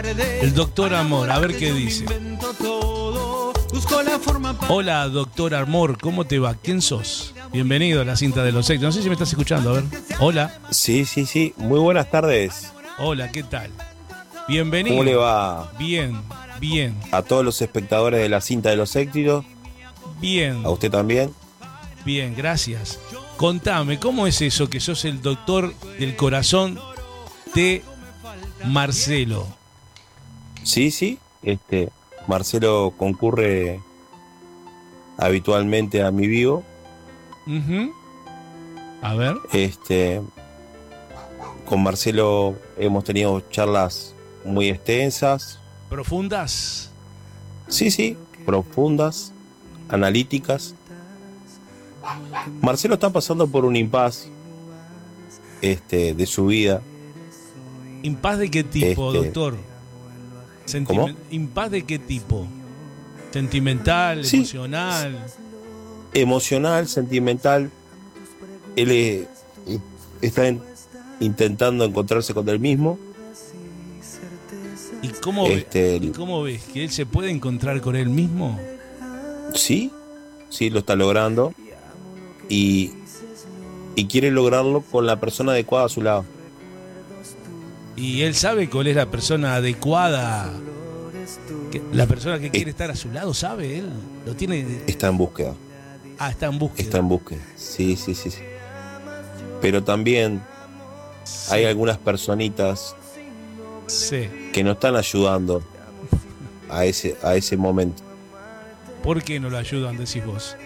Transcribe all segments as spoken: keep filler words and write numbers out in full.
El doctor Amor, a ver qué dice. Hola, doctor Amor, ¿cómo te va? ¿Quién sos? Bienvenido a la cinta de los éxitos. No sé si me estás escuchando, a ver. Hola. Sí, sí, sí. Muy buenas tardes. Hola, ¿qué tal? Bienvenido. ¿Cómo le va? Bien, bien. A todos los espectadores de la cinta de los éxitos. Bien. A usted también. Bien, gracias. Contame, ¿cómo es eso que sos el doctor del corazón de Marcelo? Sí, sí. Este, Marcelo concurre habitualmente a mi vivo. Uh-huh. A ver. Este, con Marcelo hemos tenido charlas muy extensas. ¿Profundas? Sí, sí, profundas, analíticas. Marcelo está pasando por un impasse este, de su vida. ¿Impas de qué tipo, este, doctor? Sentime- ¿Cómo? ¿Impas de qué tipo? ¿Sentimental, sí, emocional? Emocional, sentimental. Él eh, está en, intentando encontrarse con él mismo. ¿Y cómo, este, ve, ¿Y cómo ves? ¿Que él se puede encontrar con él mismo? Sí, sí, lo está logrando. Y, y quiere lograrlo con la persona adecuada a su lado. ¿Y él sabe cuál es la persona adecuada? Que, la persona que quiere estar a su lado, ¿sabe él? Lo tiene. Está en búsqueda. Ah, está en búsqueda. Está en búsqueda. Sí, sí, sí, sí. Pero también sí. Hay algunas personitas sí. que no están ayudando a ese, a ese momento. ¿Por qué no lo ayudan, decís vos?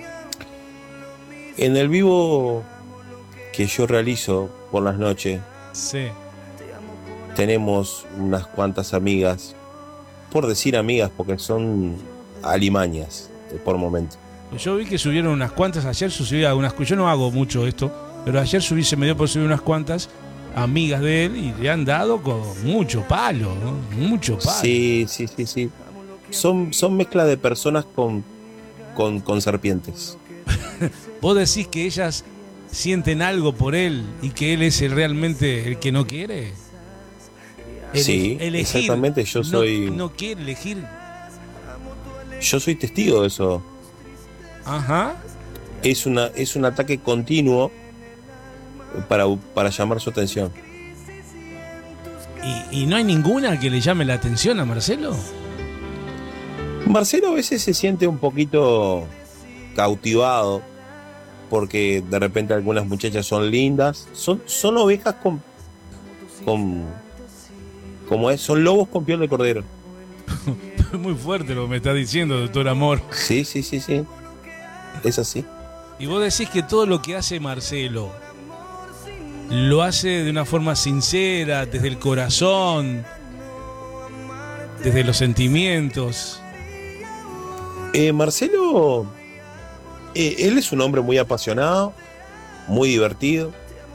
En el vivo que yo realizo por las noches, sí. tenemos unas cuantas amigas, por decir amigas, porque son alimañas por momento. Yo vi que subieron unas cuantas, ayer subí unas, yo no hago mucho esto, pero ayer subí, se me dio por subir unas cuantas amigas de él y le han dado con mucho palo, ¿no? Mucho palo. Sí, sí, sí, sí. Son, son mezcla de personas con, con, con serpientes. ¿Vos decís que ellas sienten algo por él y que él es el, realmente el que no quiere? Ele- sí, elegir, exactamente. Yo soy. No, no quiere elegir. Yo soy testigo de eso. Ajá. Es una, es un ataque continuo para, para llamar su atención. ¿Y, ¿Y no hay ninguna que le llame la atención a Marcelo? Marcelo a veces se siente un poquito cautivado porque de repente algunas muchachas son lindas, son, son ovejas con, con como es, son lobos con piel de cordero. Muy fuerte lo que me está diciendo, doctor Amor. Sí, sí, sí, sí. Es así. Y vos decís que todo lo que hace Marcelo lo hace de una forma sincera, desde el corazón, desde los sentimientos. Eh, Marcelo, eh, él es un hombre muy apasionado, muy divertido.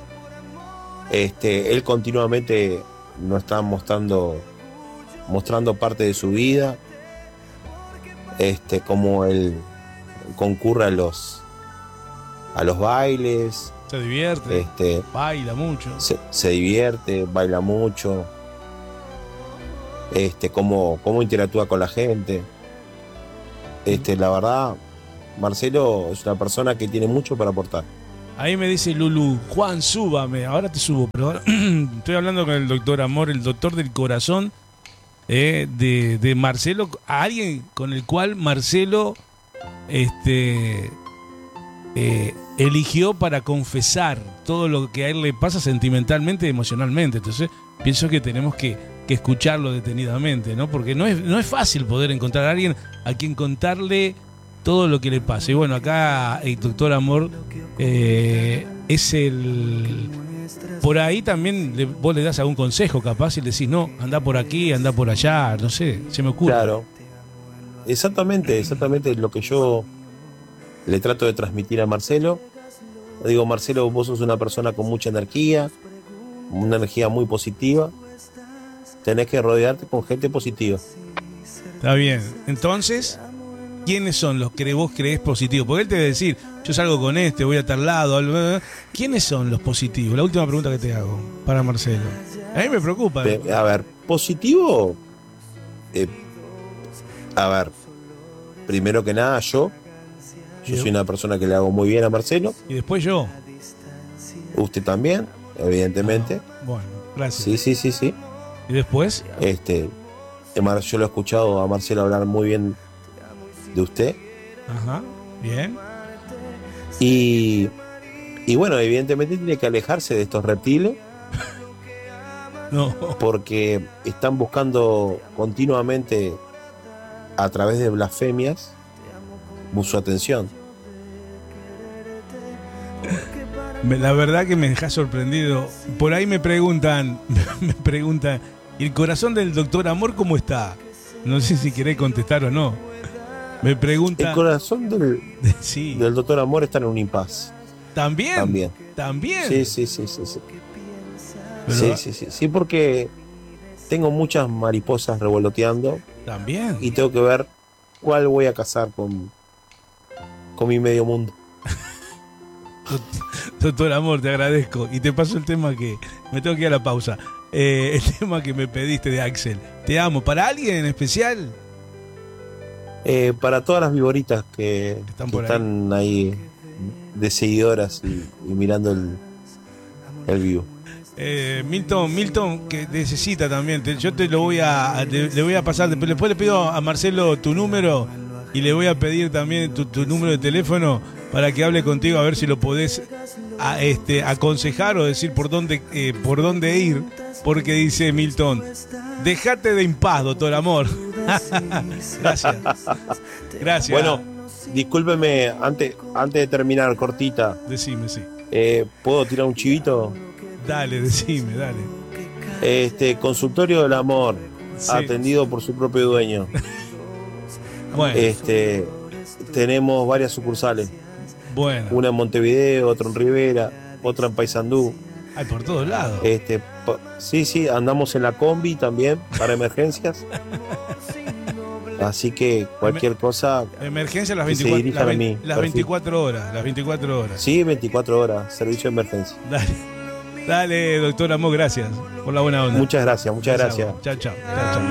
Este, él continuamente nos está mostrando, mostrando parte de su vida, este, como él concurre a los, a los bailes. Se divierte, este, baila mucho. Se, se divierte, baila mucho. Este, cómo, cómo interactúa con la gente. Este, la verdad, Marcelo es una persona que tiene mucho para aportar. Ahí me dice Lulu, Juan, súbame, ahora te subo, pero ahora estoy hablando con el doctor Amor, el doctor del corazón eh, de, de Marcelo, a alguien con el cual Marcelo este, eh, eligió para confesar todo lo que a él le pasa sentimentalmente y emocionalmente. Entonces pienso que tenemos que, que escucharlo detenidamente, ¿no? Porque no es, no es fácil poder encontrar a alguien a quien contarle todo lo que le pasa. Y bueno, acá el doctor Amor eh, es el... Por ahí también le, vos le das algún consejo capaz y le decís, no, anda por aquí, anda por allá, no sé, se me ocurre. Claro, exactamente, exactamente lo que yo le trato de transmitir a Marcelo. Le digo, Marcelo, vos sos una persona con mucha energía, una energía muy positiva. Tenés que rodearte con gente positiva. Está bien, entonces... ¿Quiénes son los que vos creés positivos? Porque él te debe decir, yo salgo con este, voy a tal lado. ¿Quiénes son los positivos? La última pregunta que te hago para Marcelo. A mí me preocupa. A ver, positivo, eh, a ver, primero que nada yo, yo soy una persona que le hago muy bien a Marcelo. Y después yo. Usted también, evidentemente. Ah, bueno, gracias. Sí, sí, sí, sí. ¿Y después? Este, yo lo he escuchado a Marcelo hablar muy bien de usted. Ajá, bien. Y, y bueno, evidentemente tiene que alejarse de estos reptiles. No. Porque están buscando continuamente, a través de blasfemias, su atención. La verdad que me deja sorprendido. Por ahí me preguntan, me preguntan, ¿y el corazón del doctor Amor cómo está? No sé si querés contestar o no. Me preguntan. El corazón del, sí. del doctor Amor está en un impas. ¿También? También. ¿También? Sí, sí, sí, sí. Sí, Pero, sí, sí, sí, sí, porque tengo muchas mariposas revoloteando. También. Y tengo que ver cuál voy a casar con, con mi medio mundo. Doctor Amor, te agradezco. Y te paso el tema que me tengo que ir a la pausa. Eh, el tema que me pediste de Axel. Te amo. ¿Para alguien en especial? Eh, para todas las viboritas que están, que por están ahí. ahí de seguidoras y, y mirando el, el vivo. Eh, Milton, Milton que necesita también. Te, yo te lo voy a, te, le voy a pasar. Después le pido a Marcelo tu número y le voy a pedir también tu, tu número de teléfono para que hable contigo a ver si lo podés a, este, aconsejar o decir por dónde, eh, por dónde ir. Porque dice Milton, dejate de impas, doctor Amor. Gracias. Gracias. Bueno, discúlpeme, antes, antes de terminar, cortita. Decime, sí. Eh, ¿Puedo tirar un chivito? Dale, decime, dale. Este, Consultorio del Amor, sí. Atendido por su propio dueño. Bueno. Este, tenemos varias sucursales. Bueno. Una en Montevideo, otra en Rivera, otra en Paysandú. Hay por todos lados. Este, sí, sí, andamos en la combi también para emergencias. Así que cualquier cosa. Emergencia las veinticuatro, las, veinte, las veinticuatro horas. Las veinticuatro horas. Sí, veinticuatro horas. Servicio de emergencia. Dale, dale, doctor Amor, gracias por la buena onda. Muchas gracias, muchas gracias. Chao, chao. Chao, chao.